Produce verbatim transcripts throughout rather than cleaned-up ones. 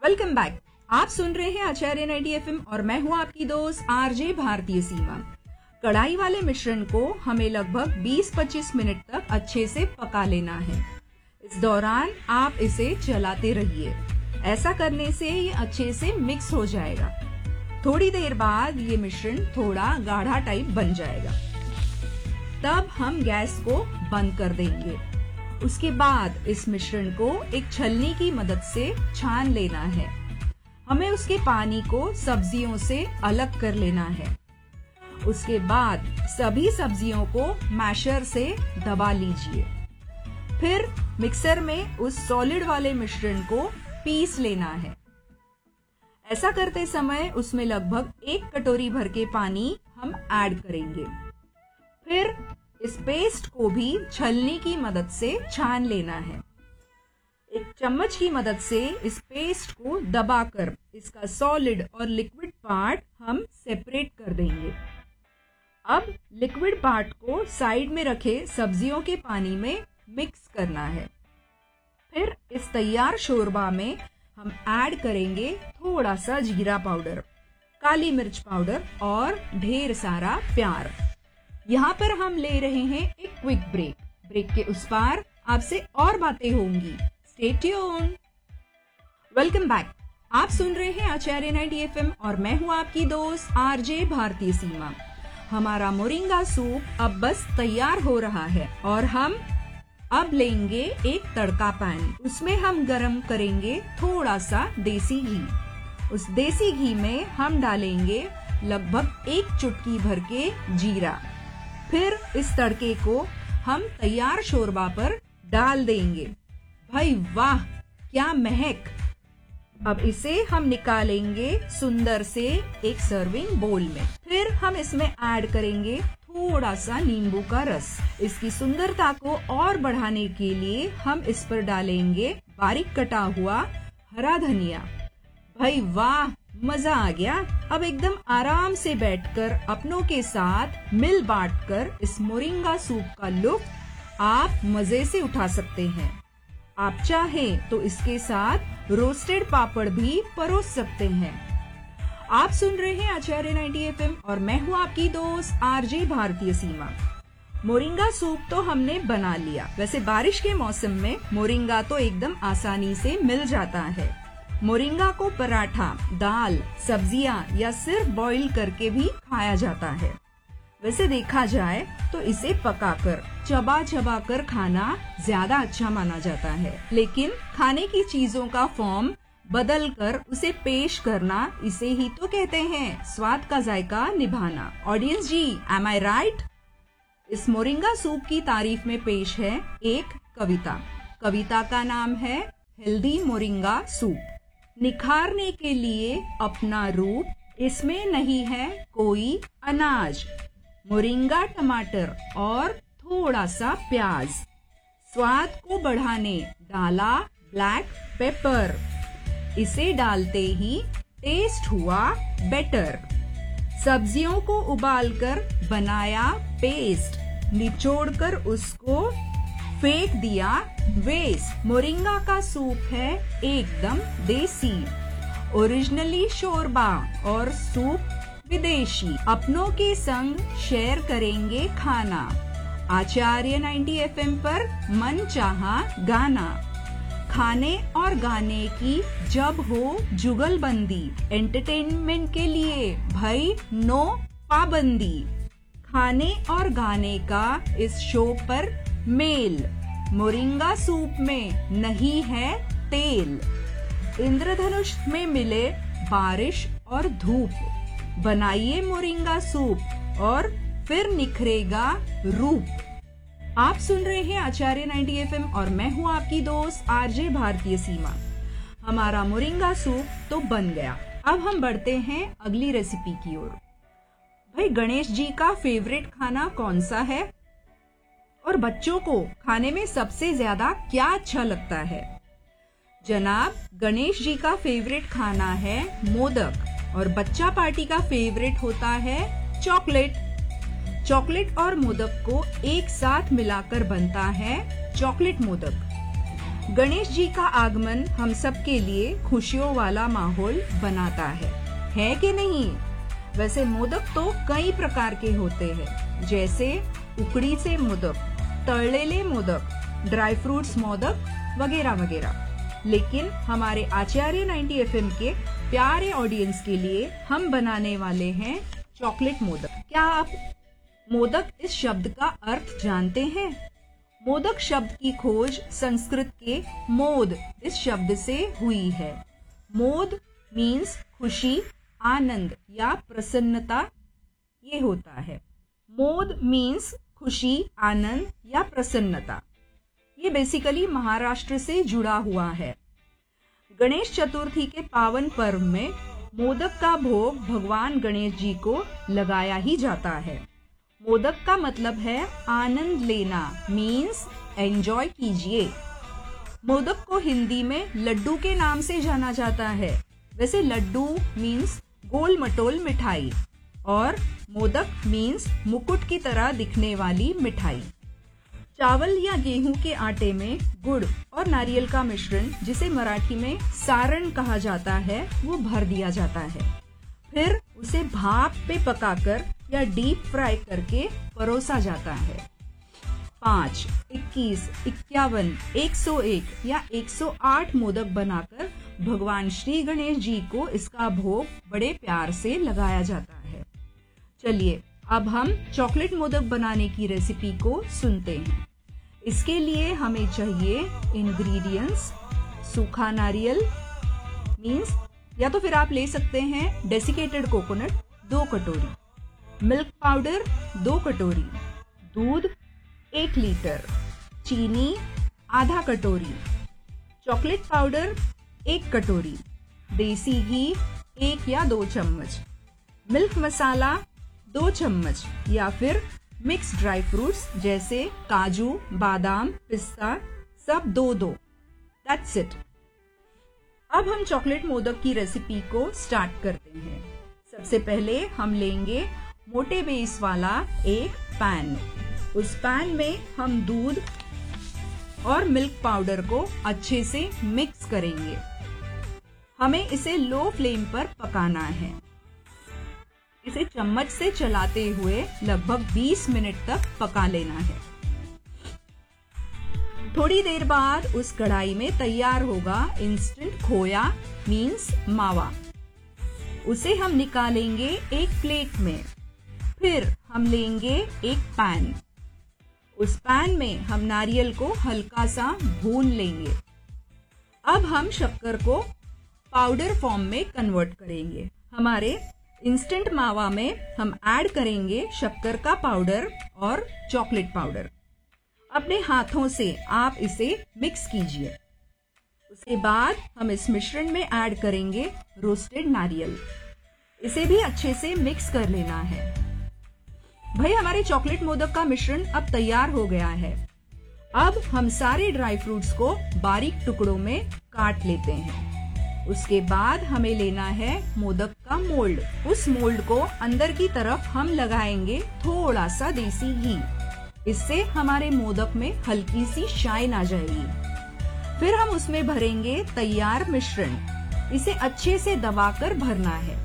Welcome back. आप सुन रहे हैं आचार्य नाइंटी एफएम और मैं हूं आपकी दोस्त आरजे भारतीय सीमा। कढ़ाई वाले मिश्रण को हमें लगभग बीस पच्चीस मिनट तक अच्छे से पका लेना है। इस दौरान आप इसे चलाते रहिए। ऐसा करने से ये अच्छे से मिक्स हो जाएगा। थोड़ी देर बाद ये मिश्रण थोड़ा गाढ़ा टाइप बन जाएगा। तब हम गैस को बंद कर देंगे। उसके बाद इस मिश्रण को एक छलनी की मदद से छान लेना है। हमें उसके पानी को सब्जियों से अलग कर लेना है। उसके बाद सभी सब्जियों को मैशर से दबा लीजिए। फिर मिक्सर में उस सॉलिड वाले मिश्रण को पीस लेना है। ऐसा करते समय उसमें लगभग एक कटोरी भर के पानी हम ऐड करेंगे। फिर इस पेस्ट को भी छलनी की मदद से छान लेना है। एक चम्मच की मदद से इस पेस्ट को दबाकर इसका सॉलिड और लिक्विड पार्ट हम सेपरेट कर देंगे। अब लिक्विड पार्ट को साइड में रखे सब्जियों के पानी में मिक्स करना है। फिर इस तैयार शोरबा में हम ऐड करेंगे थोड़ा सा जीरा पाउडर, काली मिर्च पाउडर और ढेर सारा प्यार। यहाँ पर हम ले रहे हैं एक क्विक ब्रेक। ब्रेक के उस पार आपसे और बातें होंगी। Stay tuned. Welcome back. आप सुन रहे हैं आचार्य नाइंटी एफएम और मैं हूँ आपकी दोस्त आरजे भारतीय सीमा। हमारा मोरिंगा सूप अब बस तैयार हो रहा है और हम अब लेंगे एक तड़का पैन। उसमें हम गरम करेंगे थोड़ा सा देसी घी। उस देसी घी में हम डालेंगे लगभग एक चुटकी भर के जीरा। फिर इस तड़के को हम तैयार शोरबा पर डाल देंगे। भाई वाह, क्या महक! अब इसे हम निकालेंगे सुंदर से एक सर्विंग बोल में। फिर हम इसमें ऐड करेंगे थोड़ा सा नींबू का रस। इसकी सुंदरता को और बढ़ाने के लिए हम इस पर डालेंगे बारीक कटा हुआ हरा धनिया। भाई वाह, मजा आ गया। अब एकदम आराम से बैठकर अपनों के साथ मिल बांटकर इस मोरिंगा सूप का लुत्फ आप मजे से उठा सकते हैं। आप चाहें तो इसके साथ रोस्टेड पापड़ भी परोस सकते हैं। आप सुन रहे हैं आचार्य नाइंटी एफएम और मैं हूँ आपकी दोस्त आरजे भारतीय सीमा। मोरिंगा सूप तो हमने बना लिया। वैसे बारिश के मौसम में मोरिंगा तो एकदम आसानी से मिल जाता है। मोरिंगा को पराठा, दाल, सब्जियां या सिर्फ बॉईल करके भी खाया जाता है। वैसे देखा जाए तो इसे पकाकर चबा चबा कर खाना ज्यादा अच्छा माना जाता है, लेकिन खाने की चीजों का फॉर्म बदल कर उसे पेश करना, इसे ही तो कहते हैं स्वाद का जायका निभाना। ऑडियंस जी, एम आई राइट? इस मोरिंगा सूप की तारीफ में पेश है एक कविता। कविता का नाम है हेल्दी मोरिंगा सूप। निखारने के लिए अपना रूप, इसमें नहीं है कोई अनाज। मोरिंगा टमाटर और थोड़ा सा प्याज, स्वाद को बढ़ाने डाला ब्लैक पेपर। इसे डालते ही टेस्ट हुआ बेटर। सब्जियों को उबालकर बनाया पेस्ट, निचोड़कर उसको फेंक दिया वेस्ट। मोरिंगा का सूप है एकदम देसी, ओरिजिनली शोरबा और सूप विदेशी। अपनों के संग शेयर करेंगे खाना। आचार्य नाइंटी एफएम पर मन चाहा गाना। खाने और गाने की जब हो जुगलबंदी, एंटरटेनमेंट के लिए भाई नो पाबंदी। खाने और गाने का इस शो पर मेल, मोरिंगा सूप में नहीं है तेल। इंद्रधनुष में मिले बारिश और धूप, बनाइए मोरिंगा सूप और फिर निखरेगा रूप। आप सुन रहे हैं आचार्य नाइंटी एफएम और मैं हूँ आपकी दोस्त आरजे भारतीय सीमा। हमारा मोरिंगा सूप तो बन गया। अब हम बढ़ते हैं अगली रेसिपी की ओर। भाई, गणेश जी का फेवरेट खाना कौन सा है और बच्चों को खाने में सबसे ज्यादा क्या अच्छा लगता है? जनाब, गणेश जी का फेवरेट खाना है मोदक और बच्चा पार्टी का फेवरेट होता है चॉकलेट। चॉकलेट और मोदक को एक साथ मिलाकर बनता है चॉकलेट मोदक। गणेश जी का आगमन हम सब के लिए खुशियों वाला माहौल बनाता है है कि नहीं? वैसे मोदक तो कई प्रकार के होते हैं, जैसे उकड़ी से मोदक, तळलेले मोदक, ड्राई फ्रूट्स मोदक वगैरह वगैरह। लेकिन हमारे आचार्य नाइंटी एफएम के प्यारे ऑडियंस के लिए हम बनाने वाले हैं चॉकलेट मोदक। क्या आप मोदक इस शब्द का अर्थ जानते हैं? मोदक शब्द की खोज संस्कृत के मोद इस शब्द से हुई है। मोद मीन्स खुशी, आनंद या प्रसन्नता, ये होता है। मोद मीन्स खुशी, आनंद या प्रसन्नता। ये बेसिकली महाराष्ट्र से जुड़ा हुआ है। गणेश चतुर्थी के पावन पर्व में मोदक का भोग भगवान गणेश जी को लगाया ही जाता है। मोदक का मतलब है आनंद लेना, मीन्स एंजॉय कीजिए। मोदक को हिंदी में लड्डू के नाम से जाना जाता है। वैसे लड्डू मीन्स गोल मटोल मिठाई और मोदक मीन्स मुकुट की तरह दिखने वाली मिठाई। चावल या गेहूं के आटे में गुड़ और नारियल का मिश्रण, जिसे मराठी में सारण कहा जाता है, वो भर दिया जाता है। फिर उसे भाप पे पकाकर या डीप फ्राई करके परोसा जाता है। पाँच, इक्कीस, इक्यावन, एक सौ एक या एक सौ आठ मोदक बनाकर भगवान श्री गणेश जी को इसका भोग बड़े प्यार से लगाया जाता है। चलिए अब हम चॉकलेट मोदक बनाने की रेसिपी को सुनते हैं। इसके लिए हमें चाहिए इंग्रेडिएंट्स: सूखा नारियल मीन्स या तो फिर आप ले सकते हैं डेसिकेटेड कोकोनट दो कटोरी, मिल्क पाउडर दो कटोरी, दूध एक लीटर, चीनी आधा कटोरी, चॉकलेट पाउडर एक कटोरी, देसी घी एक या दो चम्मच, मिल्क मसाला दो चम्मच या फिर मिक्स ड्राई फ्रूट्स जैसे काजू, बादाम, पिस्ता, सब दो दो। That's it. अब हम चॉकलेट मोदक की रेसिपी को स्टार्ट करते हैं। सबसे पहले हम लेंगे मोटे बेस वाला एक पैन। उस पैन में हम दूध और मिल्क पाउडर को अच्छे से मिक्स करेंगे। हमें इसे लो फ्लेम पर पकाना है। इसे चम्मच से चलाते हुए लगभग बीस मिनट तक पका लेना है। थोड़ी देर बाद उस कढ़ाई में तैयार होगा इंस्टेंट खोया मीन्स मावा। उसे हम निकालेंगे एक प्लेट में। फिर हम लेंगे एक पैन। उस पैन में हम नारियल को हल्का सा भून लेंगे। अब हम शक्कर को पाउडर फॉर्म में कन्वर्ट करेंगे। हमारे इंस्टेंट मावा में हम ऐड करेंगे शक्कर का पाउडर और चॉकलेट पाउडर। अपने हाथों से आप इसे मिक्स कीजिए। उसके बाद हम इस मिश्रण में ऐड करेंगे रोस्टेड नारियल। इसे भी अच्छे से मिक्स कर लेना है। भाई हमारे चॉकलेट मोदक का मिश्रण अब तैयार हो गया है। अब हम सारे ड्राई फ्रूट्स को बारीक टुकड़ों में काट लेते हैं। उसके बाद हमें लेना है मोदक का मोल्ड। उस मोल्ड को अंदर की तरफ हम लगाएंगे थोड़ा सा देसी घी। इससे हमारे मोदक में हल्की सी शाइन आ जाएगी। फिर हम उसमें भरेंगे तैयार मिश्रण। इसे अच्छे से दबाकर भरना है।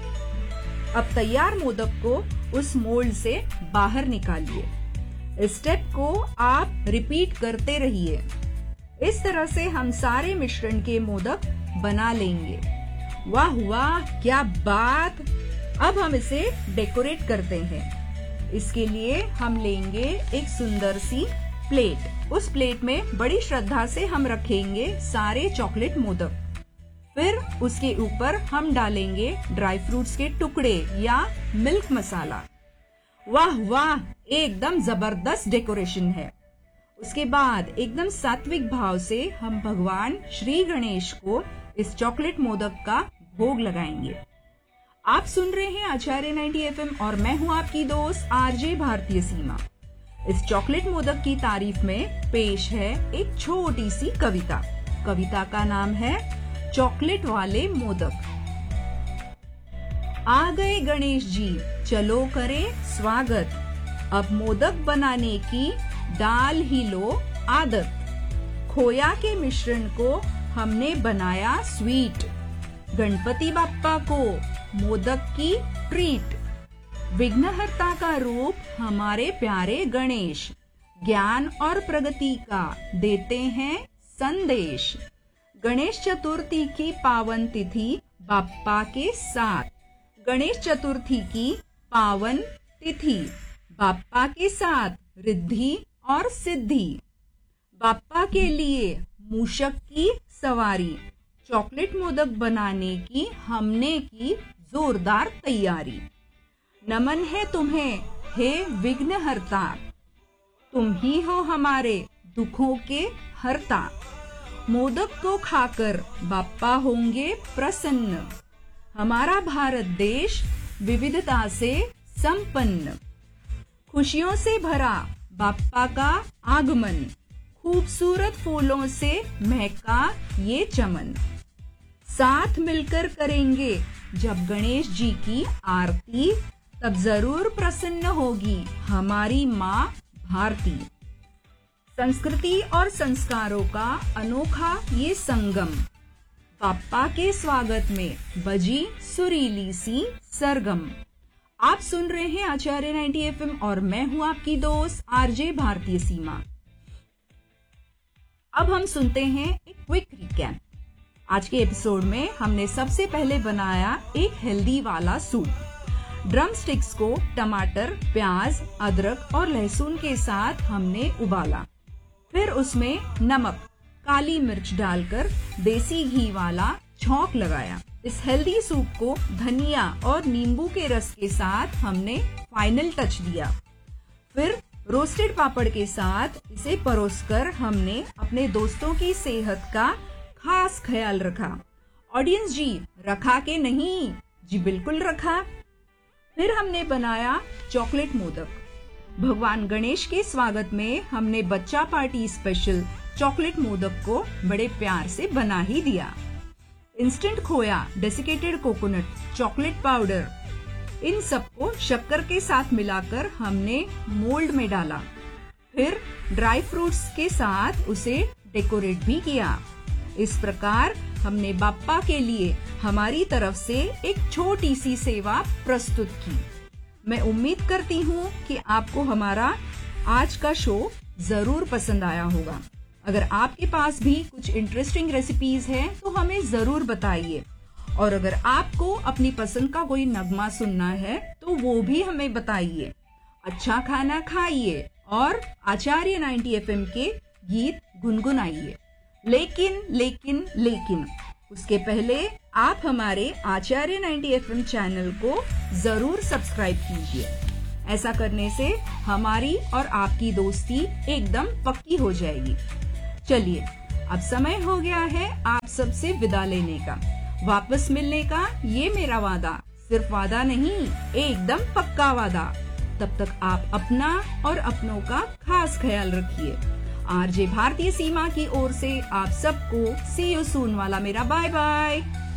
अब तैयार मोदक को उस मोल्ड से बाहर निकालिए। इस स्टेप को आप रिपीट करते रहिए। इस तरह से हम सारे मिश्रण के मोदक बना लेंगे। वाह वाह क्या बात! अब हम इसे डेकोरेट करते हैं। इसके लिए हम लेंगे एक सुंदर सी प्लेट। उस प्लेट में बड़ी श्रद्धा से हम रखेंगे सारे चॉकलेट मोदक। फिर उसके ऊपर हम डालेंगे ड्राई फ्रूट्स के टुकड़े या मिल्क मसाला। वाह वाह एकदम जबरदस्त डेकोरेशन है। उसके बाद एकदम सात्विक भाव से हम भगवान श्री गणेश को इस चॉकलेट मोदक का भोग लगाएंगे। आप सुन रहे हैं आचार्य नाइंटी एफएम और मैं हूं आपकी दोस्त आरजे भारतीय सीमा। इस चॉकलेट मोदक की तारीफ में पेश है एक छोटी सी कविता। कविता का नाम है चॉकलेट वाले मोदक। आ गए गणेश जी, चलो करें स्वागत। अब मोदक बनाने की डाल ही लो आदत। खोया के मिश्रण को हमने बनाया स्वीट। गणपति बाप्पा को मोदक की ट्रीट। विघ्नहर्ता का रूप हमारे प्यारे गणेश ज्ञान और प्रगति का देते हैं संदेश। गणेश चतुर्थी की पावन तिथि बाप्पा के साथ। गणेश चतुर्थी की पावन तिथि बाप्पा के साथ रिद्धि और सिद्धि। बाप्पा के लिए मूषक की सवारी। चॉकलेट मोदक बनाने की हमने की जोरदार तैयारी। नमन है तुम्हें हे विघ्नहर्ता, तुम ही हो हमारे दुखों के हरता। मोदक को खाकर बाप्पा होंगे प्रसन्न। हमारा भारत देश विविधता से संपन्न। खुशियों से भरा बाप्पा का आगमन। खूबसूरत फूलों से महका ये चमन। साथ मिलकर करेंगे जब गणेश जी की आरती, तब जरूर प्रसन्न होगी हमारी माँ भारती। संस्कृति और संस्कारों का अनोखा ये संगम। बाप्पा के स्वागत में बजी सुरीली सी सरगम। आप सुन रहे हैं आचार्य नाइंटी एफ एम और मैं हूं आपकी दोस्त आरजे भारतीय सीमा। अब हम सुनते हैं एक क्विक रिकैप। आज के एपिसोड में हमने सबसे पहले बनाया एक हेल्दी वाला सूप। ड्रम स्टिक्स को टमाटर, प्याज, अदरक और लहसुन के साथ हमने उबाला। फिर उसमें नमक, काली मिर्च डालकर देसी घी वाला छौंक लगाया। इस हेल्दी सूप को धनिया और नींबू के रस के साथ हमने फाइनल टच दिया। फिर रोस्टेड पापड़ के साथ इसे परोसकर हमने अपने दोस्तों की सेहत का खास ख्याल रखा। ऑडियंस जी, रखा के नहीं? जी बिल्कुल रखा। फिर हमने बनाया चॉकलेट मोदक। भगवान गणेश के स्वागत में हमने बच्चा पार्टी स्पेशल चॉकलेट मोदक को बड़े प्यार से बना ही दिया। इंस्टेंट खोया, डेसिकेटेड कोकोनट, चॉकलेट पाउडर, इन सबको शक्कर के साथ मिलाकर हमने मोल्ड में डाला। फिर ड्राई फ्रूट्स के साथ उसे डेकोरेट भी किया। इस प्रकार हमने बाप्पा के लिए हमारी तरफ से एक छोटी सी सेवा प्रस्तुत की। मैं उम्मीद करती हूँ कि आपको हमारा आज का शो जरूर पसंद आया होगा। अगर आपके पास भी कुछ इंटरेस्टिंग रेसिपीज हैं तो हमें जरूर बताइए। और अगर आपको अपनी पसंद का कोई नगमा सुनना है तो वो भी हमें बताइए। अच्छा खाना खाइए और आचार्य नाइंटी एफ एम के गीत गुनगुनाइए। लेकिन लेकिन लेकिन उसके पहले आप हमारे आचार्य नाइंटी एफ एम चैनल को जरूर सब्सक्राइब कीजिए। ऐसा करने से हमारी और आपकी दोस्ती एकदम पक्की हो जाएगी। चलिए, अब समय हो गया है आप सबसे विदा लेने का। वापस मिलने का ये मेरा वादा सिर्फ वादा नहीं, एकदम पक्का वादा। तब तक आप अपना और अपनों का खास ख्याल रखिए। आरजे भारतीय सीमा की ओर से आप सबको सी यू सून वाला मेरा बाय बाय।